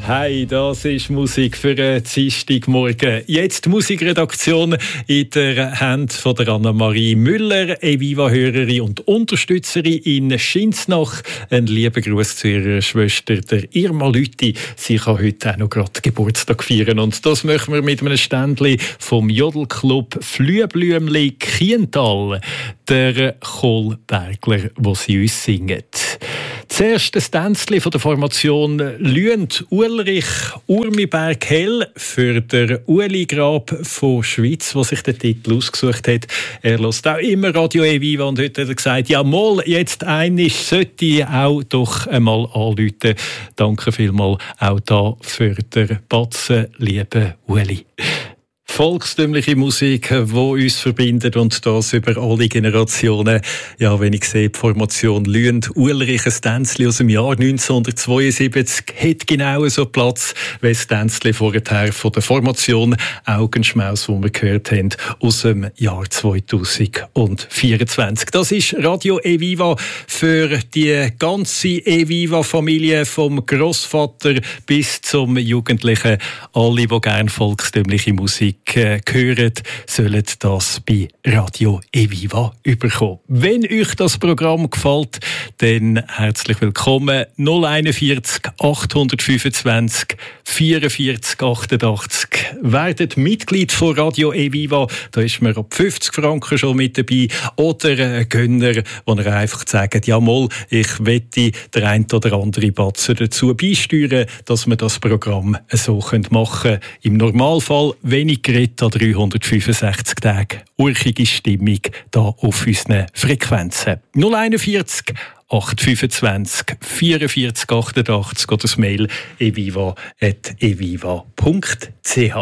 Hey, das ist Musik für einen Dienstagmorgen. Jetzt die Musikredaktion in der Hand von der Anna-Marie Müller, Eviva-Hörerin und Unterstützerin in Schinsnach. Ein lieber Gruß zu ihrer Schwester, der Irma Lüthi. Sie kann heute auch noch gerade Geburtstag feiern. Und das möchten wir mit einem Ständli vom Jodelclub Flüeblümli Kiental, der Kohlbergler, wo sie uns singen. Zuerst ein Tänzchen von der Formation Lüend Ulrich Urmiberg-Hell für den Uli Grab von Schweiz, der sich den Titel ausgesucht hat. Er hört auch immer Radio Eviva und heute hat er gesagt, ja mal, jetzt einisch sollte ich auch doch einmal anrufen. Danke vielmals auch da für den Batzen, liebe Uli. Volkstümliche Musik, die uns verbindet und das über alle Generationen. Ja, wenn ich sehe, die Formation Lüend Ulrich, ein Tänzchen aus dem Jahr 1972, hat genau so Platz wie das Tänzchen vorher von der Formation Augenschmaus, das wir gehört haben, aus dem Jahr 2024. Das ist Radio Eviva für die ganze Eviva-Familie, vom Grossvater bis zum Jugendlichen. Alle, die gerne volkstümliche Musik hören, sollen das bei Radio Eviva überkommen. Wenn euch das Programm gefällt, dann herzlich willkommen. 041 825 44 88. Werdet Mitglied von Radio Eviva. Da ist man ab 50 Franken schon mit dabei. Oder ein Gönner, wo ihr einfach sagt, ja mal, ich wette der ein oder andere Batzen dazu beisteuern, dass wir das Programm so machen können. Im Normalfall wenig geredet an 365 Tagen. Urchige Stimmung da auf unseren Frequenzen. 041 825 44 88 oder das Mail eviva@eviva.ch.